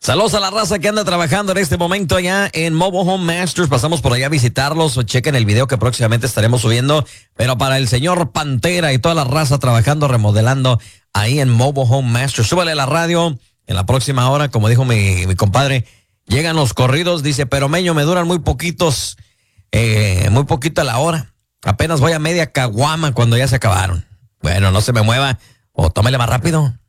Saludos a la raza que anda trabajando en este momento allá en Mobile Home Masters. Pasamos por allá a visitarlos. Chequen el video que próximamente estaremos subiendo. Pero para el señor Pantera y toda la raza trabajando, remodelando ahí en Mobile Home Masters. Súbale a la radio en la próxima hora. Como dijo mi compadre, llegan los corridos. Dice, pero Meño, me duran muy poquitos, muy poquito a la hora. Apenas voy a media caguama cuando ya se acabaron. Bueno, no se me mueva o tómele más rápido.